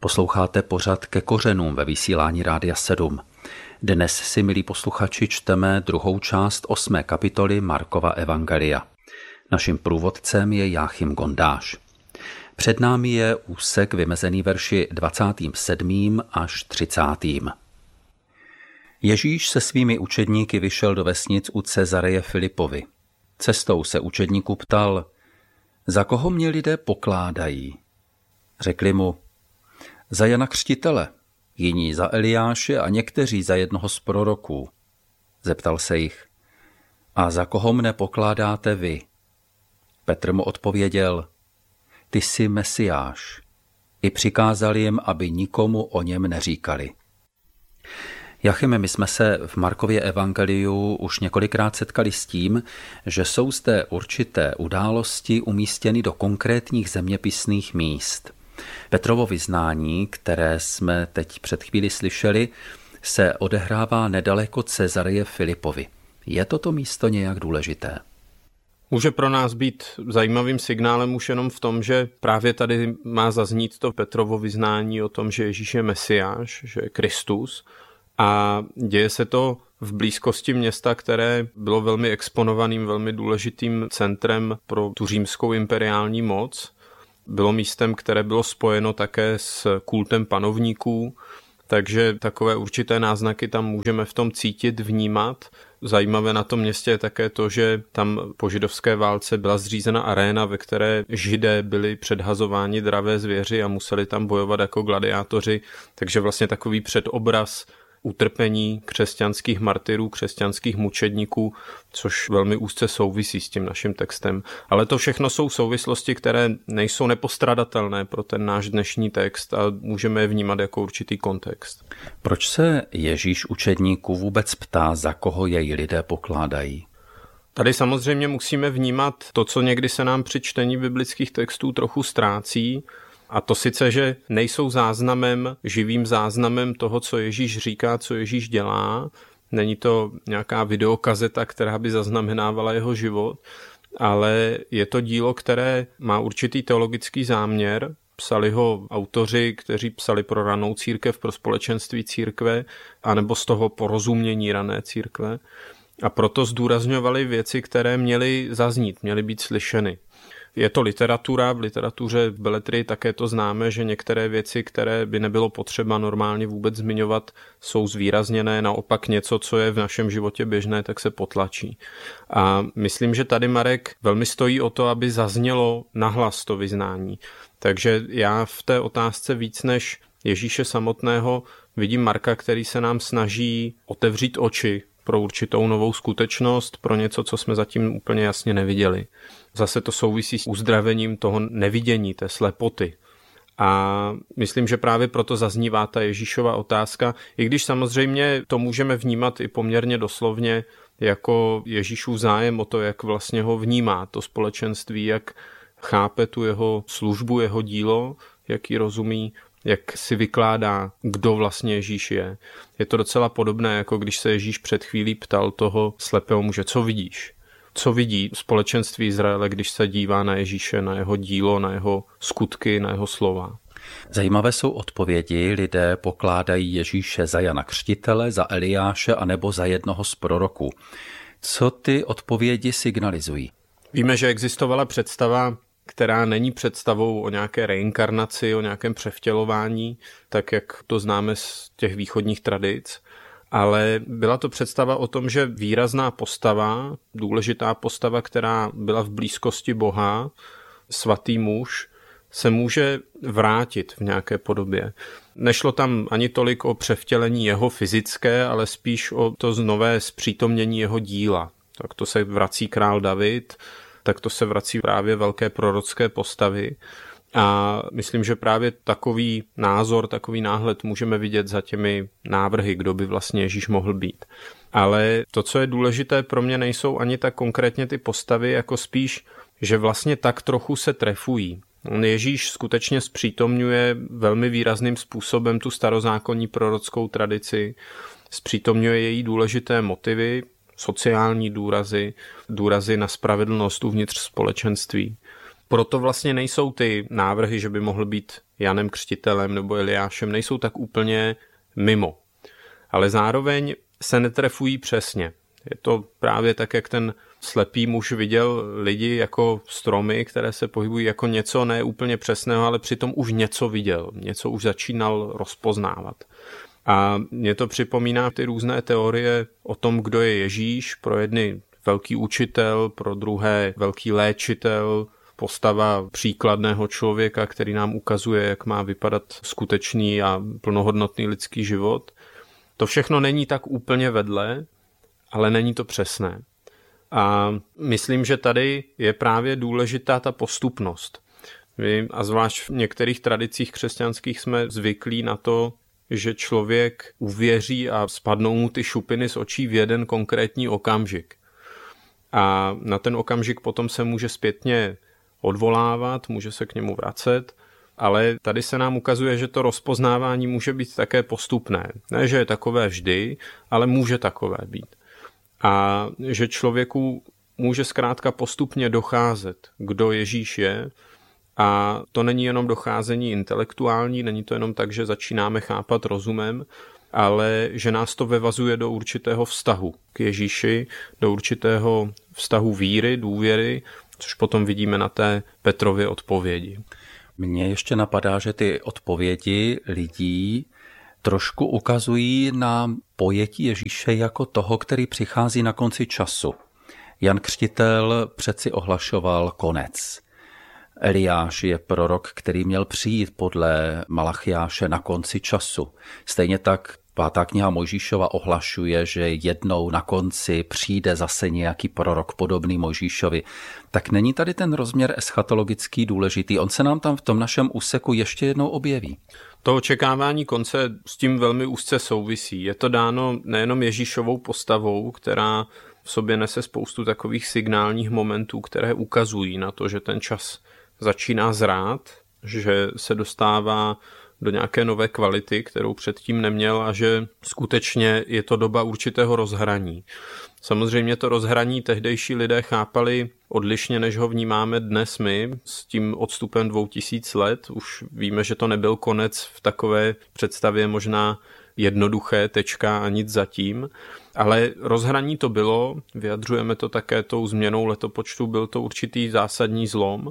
Posloucháte pořad Ke kořenům ve vysílání Rádia 7. Dnes si, milí posluchači, čteme druhou část 8. kapitoly Markova evangelia. Naším průvodcem je Jáchym Gondáš. Před námi je úsek vymezený verši 27. až 30. Ježíš se svými učedníky vyšel do vesnic u Cezareje Filipovy. Cestou se učedníků ptal, za koho mě lidé pokládají? Řekli mu, za Jana Křtitele, jiní za Eliáše a někteří za jednoho z proroků. Zeptal se jich, a za koho mne pokládáte vy? Petr mu odpověděl, ty jsi Mesiáš. I přikázal jim, aby nikomu o něm neříkali. Jáchyme, my jsme se v Markově evangeliu už několikrát setkali s tím, že jsou zde určité události umístěny do konkrétních zeměpisných míst. Petrovo vyznání, které jsme teď před chvíli slyšeli, se odehrává nedaleko Cezareje Filipovy. Je toto místo nějak důležité? Může pro nás být zajímavým signálem už jenom v tom, že právě tady má zaznít to Petrovo vyznání o tom, že Ježíš je Mesiáš, že je Kristus, a děje se to v blízkosti města, které bylo velmi exponovaným, velmi důležitým centrem pro tu římskou imperiální moc. Bylo místem, které bylo spojeno také s kultem panovníků, takže takové určité náznaky tam můžeme v tom cítit, vnímat. Zajímavé na tom městě je také to, že tam po židovské válce byla zřízena aréna, ve které Židé byli předhazováni dravé zvěři a museli tam bojovat jako gladiátoři, takže vlastně takový předobraz utrpení křesťanských martyrů, křesťanských mučedníků, což velmi úzce souvisí s tím naším textem. Ale to všechno jsou souvislosti, které nejsou nepostradatelné pro ten náš dnešní text a můžeme je vnímat jako určitý kontext. Proč se Ježíš učedníků vůbec ptá, za koho jej lidé pokládají? Tady samozřejmě musíme vnímat to, co někdy se nám při čtení biblických textů trochu ztrácí, a to sice, že nejsou záznamem, živým záznamem toho, co Ježíš říká, co Ježíš dělá. Není to nějaká videokazeta, která by zaznamenávala jeho život, ale je to dílo, které má určitý teologický záměr. Psali ho autoři, kteří psali pro ranou církev, pro společenství církve, anebo z toho porozumění rané církve. A proto zdůrazňovali věci, které měly zaznít, měly být slyšeny. Je to literatura, v literatuře, v beletrii také to známe, že některé věci, které by nebylo potřeba normálně vůbec zmiňovat, jsou zvýrazněné, naopak něco, co je v našem životě běžné, tak se potlačí. A myslím, že tady Marek velmi stojí o to, aby zaznělo nahlas to vyznání. Takže já v té otázce víc než Ježíše samotného vidím Marka, který se nám snaží otevřít oči pro určitou novou skutečnost, pro něco, co jsme zatím úplně jasně neviděli. Zase to souvisí s uzdravením toho nevidění, té slepoty. A myslím, že právě proto zaznívá ta Ježíšova otázka, i když samozřejmě to můžeme vnímat i poměrně doslovně jako Ježíšův zájem o to, jak vlastně ho vnímá to společenství, jak chápe tu jeho službu, jeho dílo, jak ji rozumí, jak si vykládá, kdo vlastně Ježíš je. Je to docela podobné, jako když se Ježíš před chvílí ptal toho slepého muže, co vidíš? Co vidí společenství Izraele, když se dívá na Ježíše, na jeho dílo, na jeho skutky, na jeho slova? Zajímavé jsou odpovědi. Lidé pokládají Ježíše za Jana Křtitele, za Eliáše anebo za jednoho z proroků. Co ty odpovědi signalizují? Víme, že existovala představa, která není představou o nějaké reinkarnaci, o nějakém převtělování, tak jak to známe z těch východních tradic, ale byla to představa o tom, že výrazná postava, důležitá postava, která byla v blízkosti Boha, svatý muž, se může vrátit v nějaké podobě. Nešlo tam ani tolik o převtělení jeho fyzické, ale spíš o to nové zpřítomnění jeho díla. Tak to se vrací král David, tak to se vrací právě velké prorocké postavy. A myslím, že právě takový názor, takový náhled můžeme vidět za těmi návrhy, kdo by vlastně Ježíš mohl být. Ale to, co je důležité pro mě, nejsou ani tak konkrétně ty postavy, jako spíš, že vlastně tak trochu se trefují. Ježíš skutečně zpřítomňuje velmi výrazným způsobem tu starozákonní prorockou tradici, zpřítomňuje její důležité motivy, sociální důrazy na spravedlnost uvnitř společenství. proto vlastně nejsou ty návrhy, že by mohl být Janem Křtitelem nebo Eliášem, nejsou tak úplně mimo. Ale zároveň se netrefují přesně. Je to právě tak, jak ten slepý muž viděl lidi jako stromy, které se pohybují jako něco ne úplně přesného, ale přitom už něco viděl, něco už začínal rozpoznávat. A mě to připomíná ty různé teorie o tom, kdo je Ježíš, pro jedny velký učitel, pro druhé velký léčitel, postava příkladného člověka, který nám ukazuje, jak má vypadat skutečný a plnohodnotný lidský život. To všechno není tak úplně vedle, ale není to přesné. A myslím, že tady je právě důležitá ta postupnost. A zvlášť v některých tradicích křesťanských jsme zvyklí na to, že člověk uvěří a spadnou mu ty šupiny z očí v jeden konkrétní okamžik. A na ten okamžik potom se může zpětně odvolávat, může se k němu vracet, ale tady se nám ukazuje, že to rozpoznávání může být také postupné. Ne, že je takové vždy, ale může takové být. A že člověku může zkrátka postupně docházet, kdo Ježíš je, a to není jenom docházení intelektuální, není to jenom tak, že začínáme chápat rozumem, ale že nás to vyvazuje do určitého vztahu k Ježíši, do určitého vztahu víry, důvěry, což potom vidíme na té Petrově odpovědi. Mně ještě napadá, že ty odpovědi lidí trošku ukazují na pojetí Ježíše jako toho, který přichází na konci času. Jan Křtitel přeci ohlašoval konec. Eliáš je prorok, který měl přijít podle Malachiáše na konci času. Stejně tak 5. kniha Mojžíšova ohlašuje, že jednou na konci přijde zase nějaký prorok podobný Mojžíšovi. Tak není tady ten rozměr eschatologický důležitý? On se nám tam v tom našem úseku ještě jednou objeví. To očekávání konce s tím velmi úzce souvisí. Je to dáno nejenom Ježíšovou postavou, která v sobě nese spoustu takových signálních momentů, které ukazují na to, že ten čas začíná zrát, že se dostává do nějaké nové kvality, kterou předtím neměl, a že skutečně je to doba určitého rozhraní. Samozřejmě to rozhraní tehdejší lidé chápali odlišně, než ho vnímáme dnes my, s tím odstupem 2000 let. Už víme, že to nebyl konec v takové představě možná jednoduché, tečka a nic zatím, ale rozhraní to bylo, vyjadřujeme to také tou změnou letopočtu, byl to určitý zásadní zlom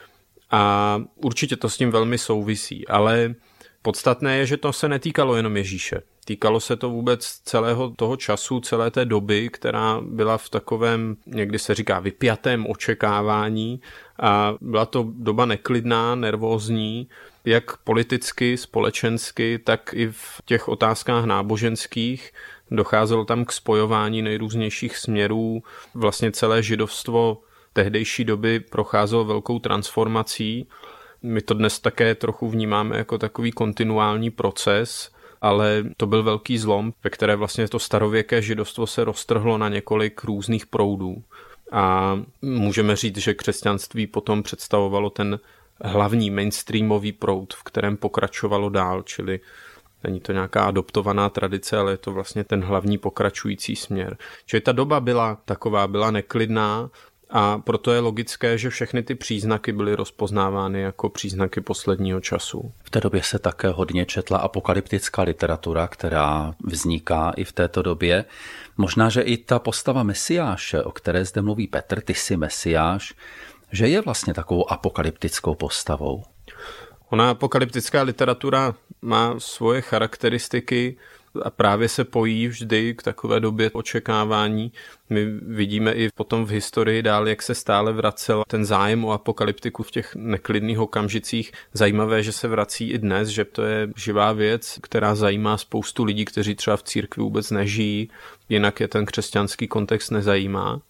a určitě to s tím velmi souvisí, ale podstatné je, že to se netýkalo jenom Ježíše. Týkalo se to vůbec celého toho času, celé té doby, která byla v takovém, někdy se říká, vypjatém očekávání, a byla to doba neklidná, nervózní, jak politicky, společensky, tak i v těch otázkách náboženských. Docházelo tam k spojování nejrůznějších směrů. Vlastně celé židovstvo tehdejší doby procházelo velkou transformací. My to dnes také trochu vnímáme jako takový kontinuální proces, ale to byl velký zlom, ve které vlastně to starověké židovstvo se roztrhlo na několik různých proudů. A můžeme říct, že křesťanství potom představovalo ten hlavní mainstreamový proud, v kterém pokračovalo dál, čili není to nějaká adoptovaná tradice, ale je to vlastně ten hlavní pokračující směr. Čili ta doba byla taková, byla neklidná, a proto je logické, že všechny ty příznaky byly rozpoznávány jako příznaky posledního času. V té době se také hodně četla apokalyptická literatura, která vzniká i v této době. Možná, že i ta postava Mesiáše, o které zde mluví Petr, ty jsi Mesiáš, že je vlastně takovou apokalyptickou postavou. Ona apokalyptická literatura má svoje charakteristiky a právě se pojí vždy k takové době očekávání. My vidíme i potom v historii dál, jak se stále vracel ten zájem o apokalyptiku v těch neklidných okamžicích. Zajímavé, že se vrací i dnes, že to je živá věc, která zajímá spoustu lidí, kteří třeba v církvi vůbec nežijí, jinak je ten křesťanský kontext nezajímá.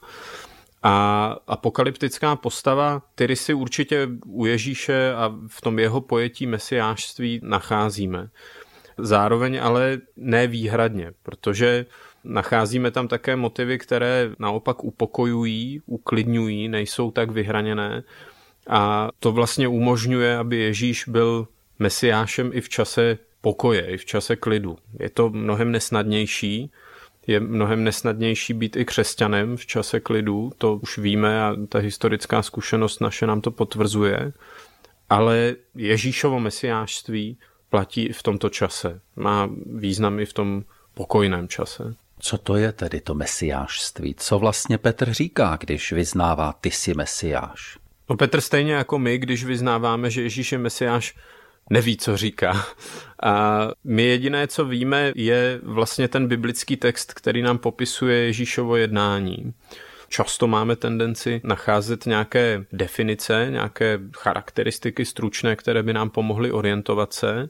A apokalyptická postava, který si určitě u Ježíše a v tom jeho pojetí mesiášství nacházíme. Zároveň ale ne výhradně, protože nacházíme tam také motivy, které naopak upokojují, uklidňují, nejsou tak vyhraněné, a to vlastně umožňuje, aby Ježíš byl mesiášem i v čase pokoje, i v čase klidu. Je to mnohem nesnadnější, Je mnohem nesnadnější být i křesťanem v čase klidu, to už víme a ta historická zkušenost naše nám to potvrzuje, ale Ježíšovo mesiášství platí i v tomto čase. Má význam i v tom pokojném čase. Co to je tedy to mesiášství? Co vlastně Petr říká, když vyznává ty jsi mesiáš? No Petr stejně jako my, když vyznáváme, že Ježíš je mesiáš, neví, co říká. A my jediné, co víme, je vlastně ten biblický text, který nám popisuje Ježíšovo jednání. Často máme tendenci nacházet nějaké definice, nějaké charakteristiky stručné, které by nám pomohly orientovat se,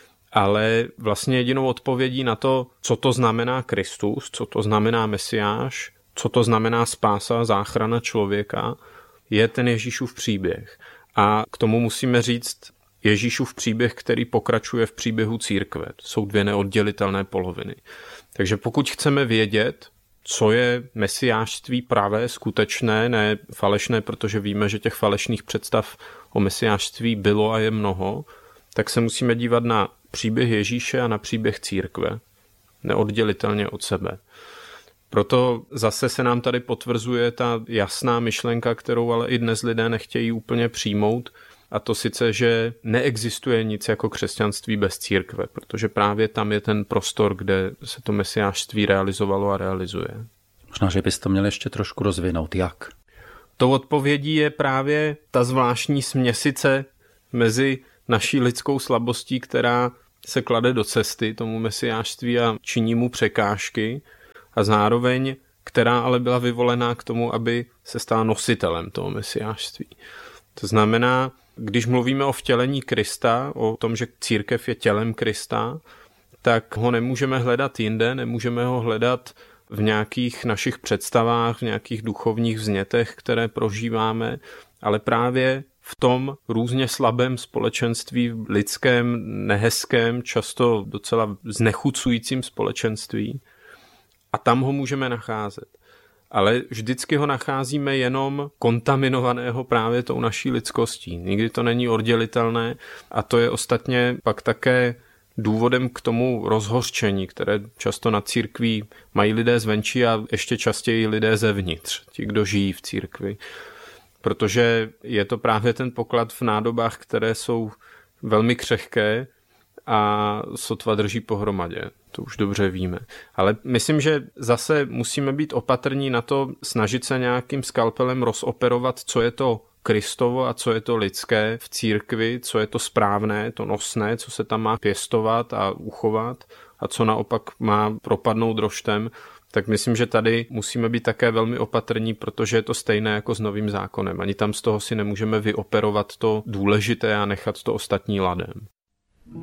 ale vlastně jedinou odpovědí na to, co to znamená Kristus, co to znamená Mesiáš, co to znamená spása, záchrana člověka, je ten Ježíšův příběh. A k tomu musíme říct Ježíšův příběh, který pokračuje v příběhu církve. To jsou dvě neoddělitelné poloviny. Takže pokud chceme vědět, co je mesiášství pravé, skutečné, ne falešné, protože víme, že těch falešných představ o mesiášství bylo a je mnoho, tak se musíme dívat na příběh Ježíše a na příběh církve. Neoddělitelně od sebe. Proto zase se nám tady potvrzuje ta jasná myšlenka, kterou ale i dnes lidé nechtějí úplně přijmout, a to sice, že neexistuje nic jako křesťanství bez církve, protože právě tam je ten prostor, kde se to mesiášství realizovalo a realizuje. Možná, že bys to měl ještě trošku rozvinout. Jak? Tou odpovědí je právě ta zvláštní směsice mezi naší lidskou slabostí, která se klade do cesty tomu mesiášství a činí mu překážky, a zároveň, která ale byla vyvolená k tomu, aby se stala nositelem toho mesiášství. To znamená, když mluvíme o vtělení Krista, o tom, že církev je tělem Krista, tak ho nemůžeme hledat jinde, nemůžeme ho hledat v nějakých našich představách, v nějakých duchovních vznětech, které prožíváme, ale právě v tom různě slabém společenství, lidském, nehezkém, často docela znechucujícím společenství. A tam ho můžeme nacházet. Ale vždycky ho nacházíme jenom kontaminovaného právě tou naší lidskostí. Nikdy to není oddělitelné a to je ostatně pak také důvodem k tomu rozhořčení, které často na církví mají lidé zvenčí a ještě častěji lidé zevnitř, ti, kdo žijí v církvi. Protože je to právě ten poklad v nádobách, které jsou velmi křehké a sotva drží pohromadě. To už dobře víme. Ale myslím, že zase musíme být opatrní na to, snažit se nějakým skalpelem rozoperovat, co je to Kristovo a co je to lidské v církvi, co je to správné, to nosné, co se tam má pěstovat a uchovat a co naopak má propadnout roštem. Tak myslím, že tady musíme být také velmi opatrní, protože je to stejné jako s Novým zákonem. Ani tam z toho si nemůžeme vyoperovat to důležité a nechat to ostatní ladem.